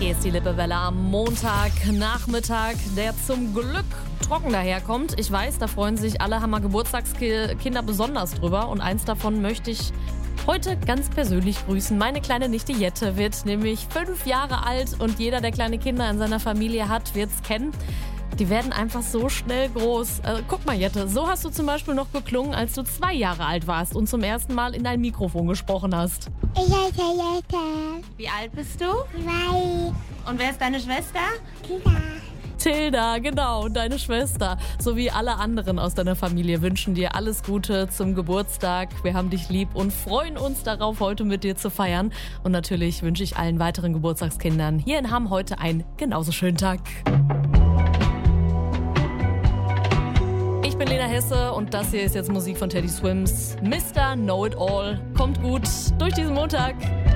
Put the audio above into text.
Hier ist die Lippewelle am Montagnachmittag, der zum Glück trocken daherkommt. Ich weiß, da freuen sich alle Hammer-Geburtstagskinder besonders drüber. Und eins davon möchte ich heute ganz persönlich grüßen. Meine kleine Nichte Jette wird nämlich 5 Jahre alt und jeder, der kleine Kinder in seiner Familie hat, wird es kennen. Die werden einfach so schnell groß. Guck mal, Jette, so hast du zum Beispiel noch geklungen, als du 2 Jahre alt warst und zum ersten Mal in dein Mikrofon gesprochen hast. Ich heiße Jette. Wie alt bist du? 2 Und wer ist deine Schwester? Kinder. Tilda, genau, deine Schwester, sowie alle anderen aus deiner Familie wünschen dir alles Gute zum Geburtstag. Wir haben dich lieb und freuen uns darauf, heute mit dir zu feiern. Und natürlich wünsche ich allen weiteren Geburtstagskindern hier in Hamm heute einen genauso schönen Tag. Ich bin Lena Hesse und das hier ist jetzt Musik von Teddy Swims. Mr. Know It All. Kommt gut durch diesen Montag.